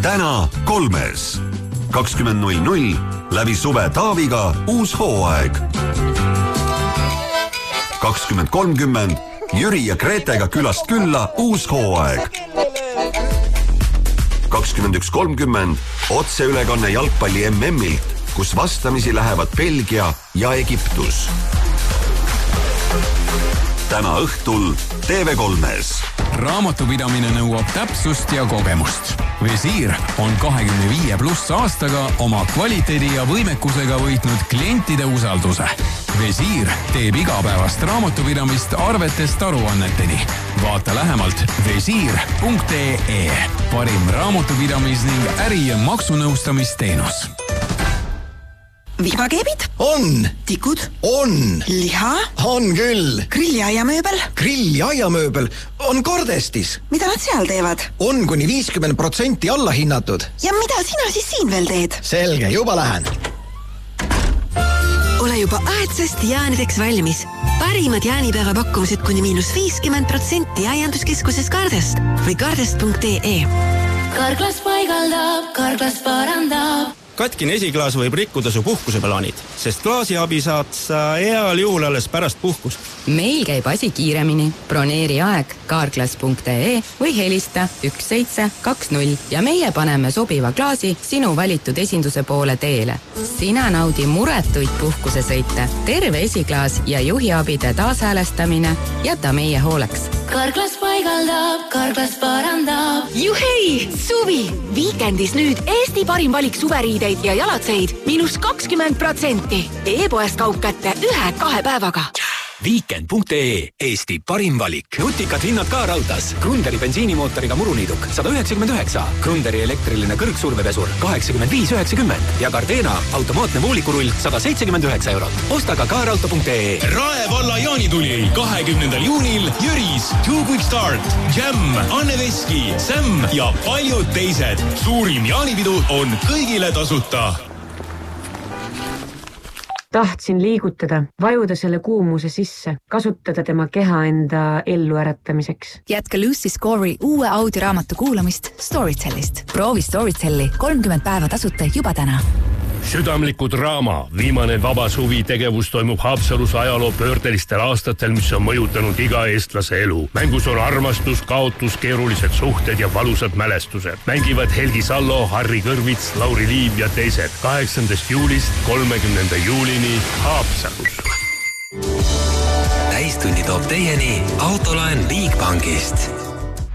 täna Kolmes. 20.00 läbi suve Taaviga uus hooaeg. 20.30 Jüri ja Gretega külast külla uus hooaeg. 21.30 otseülekanne jalgpalli MM-ilt, kus vastamisi lähevad Belgia ja Egiptus. Täna õhtul TV3-s. Raamatupidamine nõuab täpsust ja kogemust. Visiir on 25+ aastaga oma kvaliteedi ja võimekusega võitnud klientide usalduse. Visiir teeb igapäevast raamatupidamist arvetest aruanneteni. Vaata lähemalt visiir.ee. Parim raamatupidamis ning äri- ja maksunõustamisteenus. Vihmakeebid? On! Tikud? On! Liha? On küll! Grilliaiamööbel? Grilliaiamööbel on Kordestis. Mida nad seal teevad? On kuni 50% alla hinnatud. Ja mida sina siis siin veel teed? Selge, juba lähen. Ole juba aedsast jäänideks valmis. Parimad jäänibäeva pakkumised kuni -50% aianduskeskuses Kardest või kardest.ee. Karklas paigaldab, Karklas parandab. Katkine esiklaas võib rikkuda su puhkuseplaanid, sest klaasiabi saad sa heal juhul alles pärast puhkust. Meil käib asi kiiremini. Broneeri aeg karklas.ee või helista 1720 ja meie paneme sobiva klaasi sinu valitud esinduse poole teele. Sina naudi muretuid puhkusesõite. Terve esiklaas ja juhiabide taashäälestamine jäta meie hooleks. Karklas paigaldab, Karklas parandab. Juhei! Suvi! Viikendis nüüd Eesti parim valik suveriideid ja jalatseid -20%. E-poest kaup kätte 1-2 päevaga. Weekend.ee, Eesti parim valik. Nutikad hinnad ka raudtas. Grunderi bensiinimootoriga muruniiduk 199, Grunderi elektriline kõrgsurvepesur 85,90 ja Gardena automaatne voolikurull 179 €. Osta ka kaarauto.ee. Rae valla jaanituli 20. juunil Jüris, Two Quick Start, Jam, Anne Veski, Sam ja paljud teised. Suurim jaanipidu on kõigile tasuta. Tahtsin liigutada, vajuda selle kuumuse sisse, kasutada tema keha enda ellu äratamiseks. Jätka Lucy Score'i uue audioraamatu kuulamist Storytellist. Proovi Storytelli 30 päeva tasuta juba täna. Südamliku draama viimane vaba suvi tegevus toimub Haapsalus ajaloo pöördelistel aastatel, mis on mõjutanud iga eestlase elu. Mängus on armastus, kaotus, keerulised suhted ja valusad mälestused. Mängivad Helgi Sallo, Harri Kõrvits, Lauri Liiv ja teised. 8. juulist 30. juulini Haapsalus. Täistunni toob teieni autolaen Bigbankist.